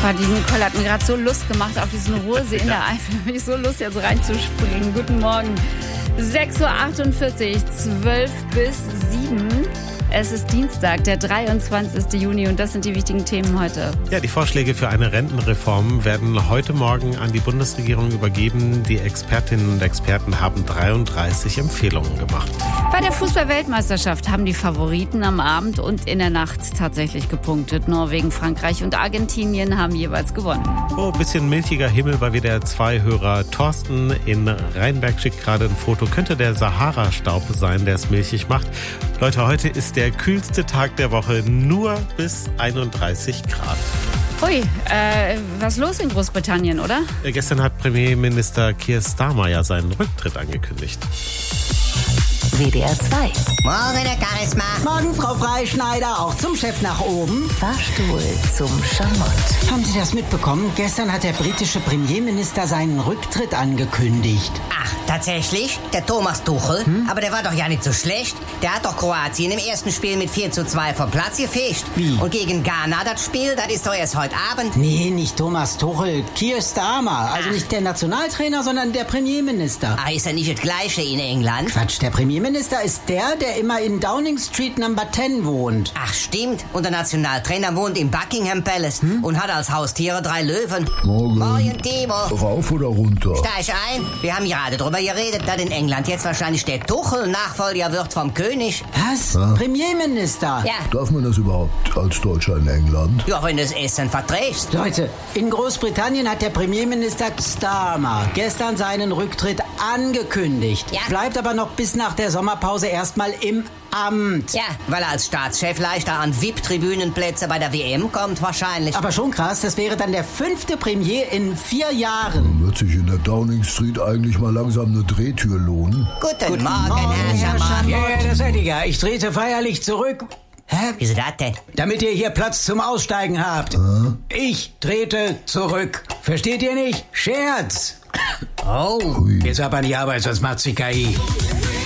Die Nicole hat mir gerade so Lust gemacht auf diesen Ruhrsee in der Eifel. Habe ich so Lust, jetzt reinzuspringen. Guten Morgen. 6.48 Uhr, 12 bis 7. Es ist Dienstag, der 23. Juni und das sind die wichtigen Themen heute. Ja, die Vorschläge für eine Rentenreform werden heute Morgen an die Bundesregierung übergeben. Die Expertinnen und Experten haben 33 Empfehlungen gemacht. Bei der Fußball-Weltmeisterschaft haben die Favoriten am Abend und in der Nacht tatsächlich gepunktet. Norwegen, Frankreich und Argentinien haben jeweils gewonnen. Oh, bisschen milchiger Himmel bei WDR 2-Hörer Thorsten in Rheinberg schickt gerade ein Foto. Könnte der Sahara-Staub sein, der es milchig macht. Leute, heute ist der kühlste Tag der Woche, nur bis 31 Grad. Ui, was ist los in Großbritannien, oder? Gestern hat Premierminister Keir Starmer ja seinen Rücktritt angekündigt. WDR 2. Morgen, Herr Charisma. Morgen, Frau Freischneider, auch zum Chef nach oben. Fahrstuhl zum Schamott. Haben Sie das mitbekommen? Gestern hat der britische Premierminister seinen Rücktritt angekündigt. Ach, tatsächlich? Der Thomas Tuchel? Aber der war doch ja nicht so schlecht. Der hat doch Kroatien im ersten Spiel mit 4:2 vom Platz gefischt. Wie? Und gegen Ghana das Spiel, das ist doch erst heute Abend. Nee, nicht Thomas Tuchel, Keir Starmer. Also nicht der Nationaltrainer, sondern der Premierminister. Ah, ist ja nicht das Gleiche in England? Quatsch, der Premierminister ist der immer in Downing Street Number 10 wohnt. Ach, stimmt. Und der Nationaltrainer wohnt im Buckingham Palace und hat als Haustiere 3 Löwen. Morgen. Morgen, Timo. Rauf oder runter? Steig ein. Wir haben gerade drüber geredet, dass in England jetzt wahrscheinlich der Tuchel Nachfolger wird vom König. Was? Premierminister? Ja. Darf man das überhaupt als Deutscher in England? Ja, wenn du das Essen verträgst. Leute, in Großbritannien hat der Premierminister Starmer gestern seinen Rücktritt angekündigt. Ja. Bleibt aber noch bis nach der Sommerpause erstmal im Amt. Ja, weil er als Staatschef leichter an VIP-Tribünenplätze bei der WM kommt wahrscheinlich. Aber schon krass, das wäre dann der 5. Premier in 4 Jahren. Wird sich in der Downing Street eigentlich mal langsam eine Drehtür lohnen? Guten Morgen, Herr Schamott. Ja, das seid ihr ja. Ich trete feierlich zurück. Hä? Wieso das denn? Damit ihr hier Platz zum Aussteigen habt. Ich trete zurück. Versteht ihr nicht? Scherz. Oh. Jetzt ab an die Arbeit, sonst macht's die KI.